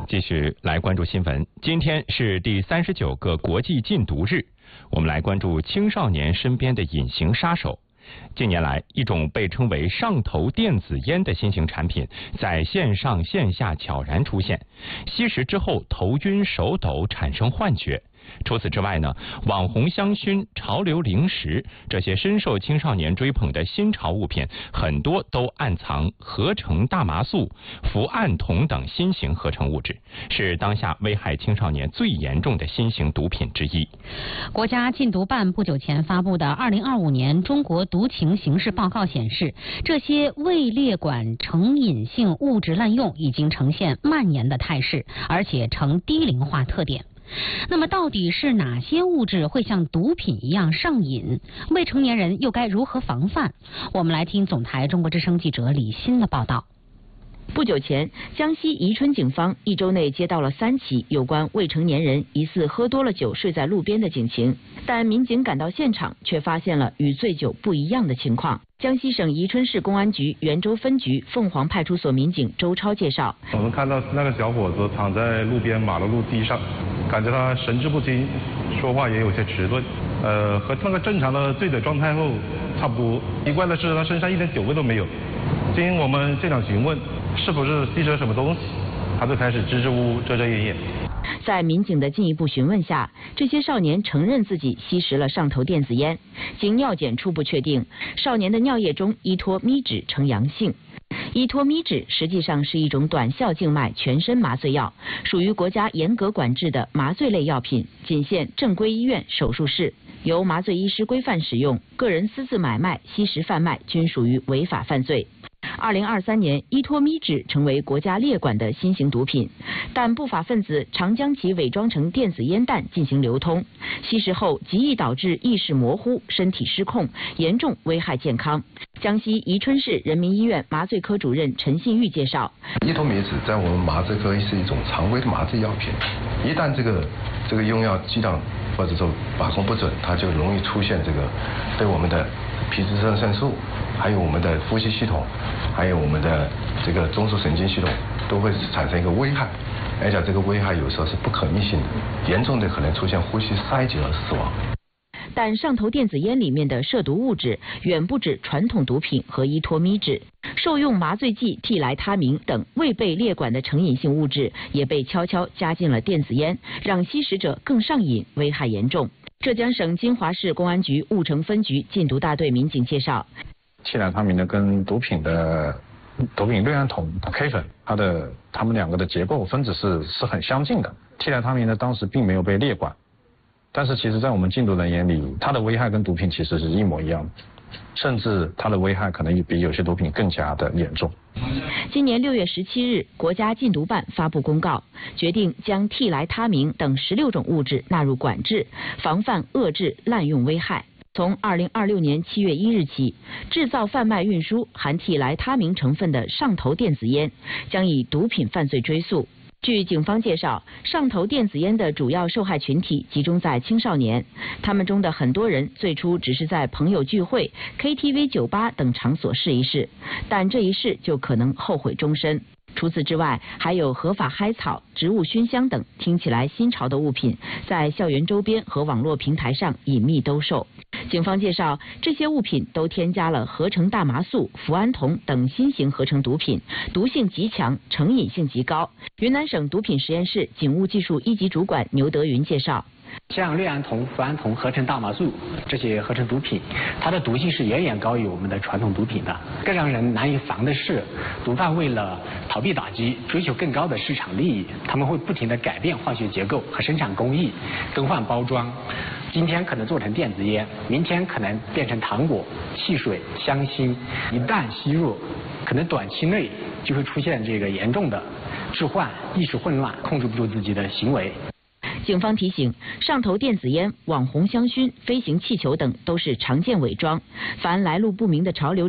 继续来关注新闻。今天是第39个国际禁毒日，我们来关注青少年身边的隐形杀手。近年来，一种被称为上头电子烟的新型产品在线上线下悄然出现，吸食之后头晕手抖，产生幻觉。除此之外呢，网红香薰、潮流零食这些深受青少年追捧的新潮物品，很多都暗藏合成大麻素、氟胺酮等新型合成物质，是当下危害青少年最严重的新型毒品之一。 国家禁毒办不久前发布的2025年中国毒情形势报告显示，这些未列管成瘾性物质滥用已经呈现蔓延的态势，而且呈低龄化特点。那么到底是哪些物质会像毒品一样上瘾？未成年人又该如何防范？我们来听总台中国之声记者李欣的报道。 不久前，江西宜春警方1周内接到了3起有关未成年人疑似喝多了酒睡在路边的警情，但民警赶到现场却发现了与醉酒不一样的情况。江西省宜春市公安局袁州分局凤凰派出所民警周超介绍， 我们看到那个小伙子躺在路边马路地上，感觉他神志不清，说话也有些迟钝，和那个正常的醉酒状态后差不多。奇怪的是，他身上一点酒味都没有。经我们现场询问，是不是吸食了什么东西，他就开始支支吾吾、遮遮掩掩。 在民警的进一步询问下，这些少年承认自己吸食了上头电子烟。经尿检初步确定，少年的尿液中依托咪酯呈阳性。依托咪酯实际上是一种短效静脉全身麻醉药，属于国家严格管制的麻醉类药品，仅限正规医院、手术室，由麻醉医师规范使用，个人私自买卖、吸食贩卖均属于违法犯罪。2023年，依托咪酯成为国家列管的新型毒品，但不法分子常将其伪装成电子烟弹进行流通，吸食后极易导致意识模糊、身体失控，严重危害健康。江西宜春市人民医院麻醉科主任陈信玉介绍， 依托咪酯在我们麻醉科是一种常规的麻醉药品，一旦这个用药剂量或者说把控不准，它就容易出现这个对我们的皮质肾素，还有我们的呼吸系统，还有我们的这个中枢神经系统都会产生一个危害，而且这个危害有时候是不可逆性的，严重的可能出现呼吸衰竭而死亡。 但上头电子烟里面的涉毒物质远不止传统毒品和依托咪酯，受用麻醉剂替来他明等未被列管的成瘾性物质也被悄悄加进了电子烟，让吸食者更上瘾，危害严重。浙江省金华市公安局婺城分局禁毒大队民警介绍， 替来他明呢跟毒品氯胺酮 K 粉，它们两个的结构分子是很相近的。替来他明呢当时并没有被列管，但是其实在我们禁毒人眼里，它的危害跟毒品其实是一模一样的，甚至它的危害可能比有些毒品更加的严重。 今年6月17日，国家禁毒办发布公告，决定将替来他明等16种物质纳入管制，防范遏制滥用危害。从2026年7月1日起，制造、贩卖、运输含替来他明成分的上头电子烟将以毒品犯罪追诉。据警方介绍，上头电子烟的主要受害群体集中在青少年，他们中的很多人最初只是在朋友聚会、KTV、酒吧等场所试一试，但这一试就可能后悔终身。除此之外，还有合法嗨草、植物熏香等听起来新潮的物品，在校园周边和网络平台上隐秘兜售。警方介绍，这些物品都添加了合成大麻素、氟胺酮等新型合成毒品，毒性极强，成瘾性极高。云南省毒品实验室警务技术1级主管牛德云介绍， 像氯胺酮、氟胺酮、合成大麻素这些合成毒品，它的毒性是远远高于我们的传统毒品的。更让人难以防的是，毒贩为了逃避打击，追求更高的市场利益，他们会不停地改变化学结构和生产工艺，更换包装。今天可能做成电子烟，明天可能变成糖果、汽水、香薰。一旦吸入，可能短期内就会出现这个严重的致幻、意识混乱，控制不住自己的行为。 警方提醒，上头电子烟、网红香薰、飞行气球等都是常见伪装，凡来路不明的潮流